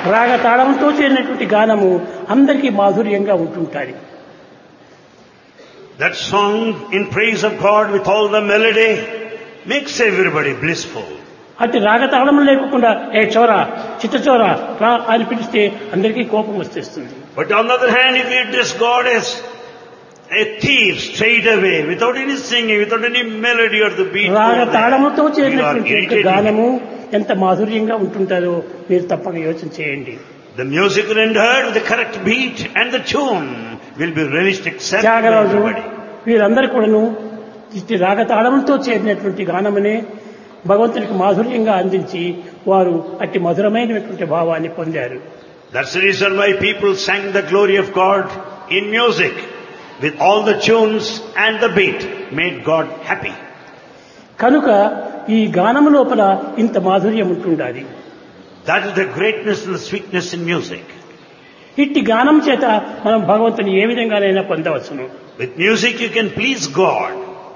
రాగ తాళంతో చేరినటువంటి గానము అందరికీ మాధుర్యంగా ఉంటుంటాయి. That song in praise of God with all the melody makes everybody blissful. అటు రాగతాళం లేకుండా ఏ చోరా చిత్త చోరా రా అని పిలిస్తే అందరికీ కోపం వచ్చేస్తుంది. But on the other hand, if you address God as a thief straight away, without any singing, without any melody or the beat, రాగతాళముతో you are చేరినటువంటి irritating. గానము ఎంత మాధుర్యంగా ఉంటుంటారో మీరు తప్పక యోచన చేయండి. The music rendered with the correct beat and the tune will be relished accepted by Tyagaraju everybody. వీరందరూ కూడాను ఇట్టి రాగతాళంతో చేరినటువంటి గానమునే భగవంతునికి మాధుర్యంగా అందించి వారు అట్టి మధురమైనటువంటి భావాన్ని పొందారు. That's the reason why people sang the glory of God in music with all the tunes and the beat made God happy. కనుక ఈ గానము లోపల ఇంత మాధుర్యం ఉంటుండాలి. That is the greatness and the sweetness in music. ఇట్టి గానం చేత మనం భగవంతుని ఏ విధంగానైనా పొందవచ్చును. With music you can please God.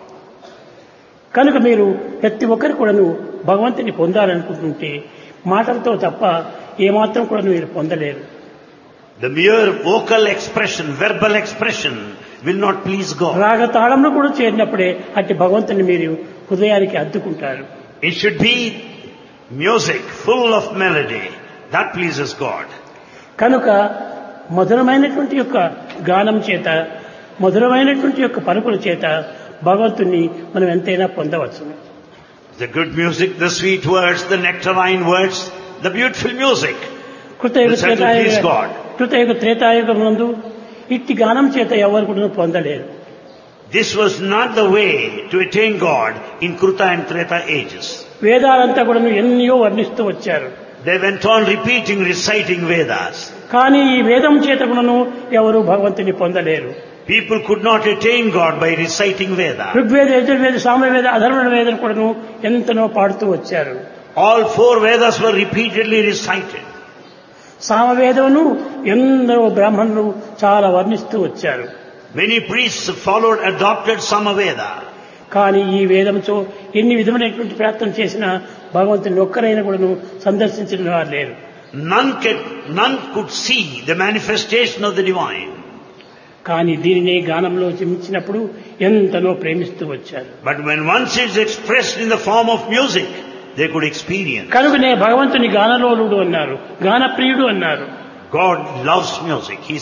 కనుక మీరు ప్రతి ఒక్కరు కూడాను భగవంతుని పొందాలనుకుంటుంటే మాటలతో తప్ప ఏమాత్రం కూడా మీరు పొందలేరు. The mere vocal expression, verbal expression will not please God. రాగతాళంలో కూడా చేరినప్పుడే అట్టి భగవంతుని మీరు హృదయానికి అద్దుకుంటారు. It should be music full of melody that pleases God. కనుక మధురమైనటువంటి యొక్క గానం చేత మధురమైనటువంటి యొక్క పలుకుల చేత భగవంతుని మనం ఎంతైనా పొందవచ్చు. The good music, the sweet words, the nectarine words, the beautiful music. కృతయుగ Treta Yuga నందు ఇట్టి గానం చేత ఎవరు కూడా పొందలేరు. This was not the way to attain God in Kruta and Treta ages. వేదాలంతా కూడా ఎన్నో వర్ణిస్తూ వచ్చారు. They went on repeating, reciting Vedas. కానీ ఈ వేదం చేత కూడాను ఎవరు భగవంతుని పొందలేరు. People could not attain God by reciting Vedas. Rigveda, Yajurveda, Samaveda, అధర్వణ వేదం కూడాను ఎంతనో పాడుతూ వచ్చారు. All 4 Vedas were repeatedly recited. సామవేదమును ఎందరో బ్రాహ్మణులు చాలా వర్ణిస్తూ వచ్చారు. Many priests followed, adopted Samaveda. కానీ ఈ వేదంతో ఎన్ని విధమైనటువంటి ప్రార్థన చేసినా భగవంతుని ఒక్కరైనా కూడాను సందర్శించిన వారు లేరు. None could see the manifestation of the divine. కానీ దీనినే గానంలో చిమించినప్పుడు ఎంతనో ప్రేమిస్తూ వచ్చారు. But when once it's expressed in the form of music, they could experience. కనుకనే భగవంతుని గానలోలుడు అన్నారు, గానప్రియుడు అన్నారు. God loves music. He